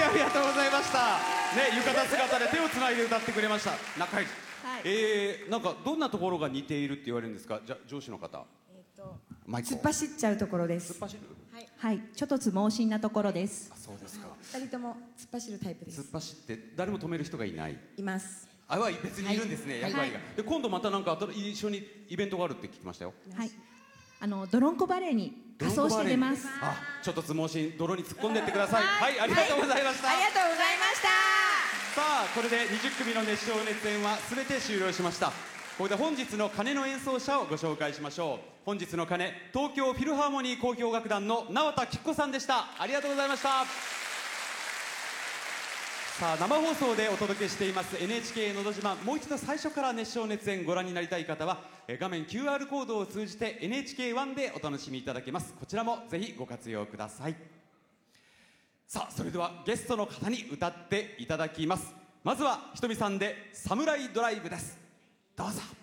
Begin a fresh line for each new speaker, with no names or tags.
ありがとうございました。ね、浴衣姿で手をつないで歌ってくれました中井。なんかどんなところが似ているって言われるんですか。じゃ上司の方。
突っ走っちゃうところです。
突っ走る。
はい、ちょっとつ盲信なところです。
あ、そうですか。
二人とも突っ走るタイプです。
突っ走って誰も止める人がいない。
います。
あ、は別にいるんですね、役割が。で、今度またなんか一緒にイベントがあるって聞きましたよ。
はい、ドロンコバレーに仮装して出ます。
あ、ちょっとつ盲信、泥に突っ込んでってください。はい、ありがとうございました。
ありがとうございました。
さあ、これで20組の熱唱熱演は全て終了しました。ここで本日の鐘の演奏者をご紹介しましょう。本日の鐘、東京フィルハーモニー交響楽団の縄田吉子さんでした。ありがとうございました。さあ、生放送でお届けしています NHK のど自慢、もう一度最初から熱唱熱演ご覧になりたい方は画面 QR コードを通じて NHK1 でお楽しみいただけます。こちらもぜひご活用ください。さあ、それではゲストの方に歌っていただきます。まずはひとみさんでサムライドライブです。どうぞ。